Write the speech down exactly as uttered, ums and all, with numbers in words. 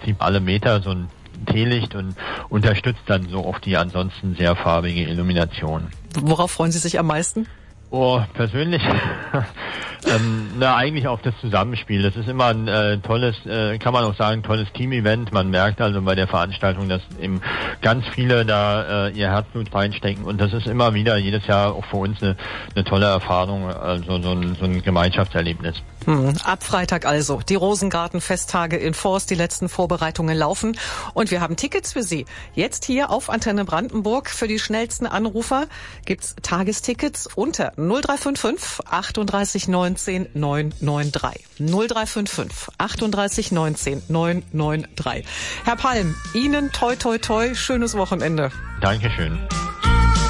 Prinzip alle Meter so ein Teelicht und unterstützt dann so auch die ansonsten sehr farbige Illumination. Worauf freuen Sie sich am meisten? Oh, persönlich, ähm, na eigentlich auf das Zusammenspiel. Das ist immer ein äh, tolles, äh, kann man auch sagen, tolles Team-Event. Man merkt also bei der Veranstaltung, dass eben ganz viele da äh, ihr Herzblut reinstecken und das ist immer wieder jedes Jahr auch für uns eine, eine tolle Erfahrung, also so ein, so ein Gemeinschaftserlebnis. Hm, ab Freitag also die Rosengarten-Festtage in Forst, die letzten Vorbereitungen laufen und wir haben Tickets für Sie. Jetzt hier auf Antenne Brandenburg für die schnellsten Anrufer gibt's Tagestickets unter null drei fünf fünf achtunddreißig neunzehn neunhundertdreiundneunzig. null drei fünf fünf achtunddreißig neunzehn neunhundertdreiundneunzig. Herr Palm, Ihnen toi toi toi, schönes Wochenende. Dankeschön.